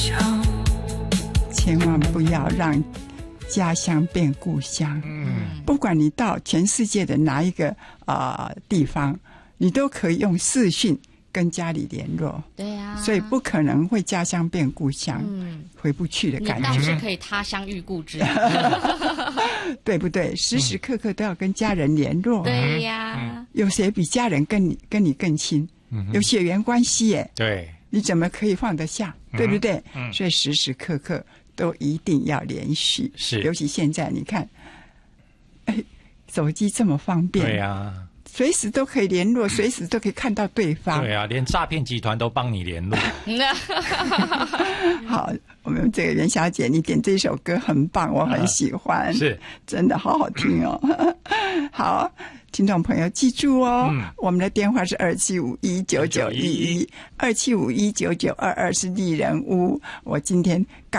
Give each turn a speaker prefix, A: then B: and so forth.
A: 千万不要让家乡变故乡。不管你到全世界的哪一个地方，你都可以用视讯跟家里联络。
B: 对啊，
A: 所以不可能会家乡变故乡，回不去的感觉。
B: 你倒是可以他乡遇故知，
A: 对不对？时时刻刻都要跟家人联络。
B: 对呀，
A: 有谁比家人跟你更亲？有血缘关系耶。
C: 对，
A: 你怎么可以放得下？对不对？所以时时刻刻都一定要联系。
C: 是，
A: 尤其现在你看，手机这么方便。
C: 对呀。
A: 随时都可以联络，随时都可以看到对方。
C: 对啊，连诈骗集团都帮你联络。
A: 好，我们这个袁小姐，你点这首歌很棒，我很喜欢，
C: 是
A: 真的好好听哦。好，听众朋友记住哦，我们的电话是27519911，27519922是丽人屋。我今天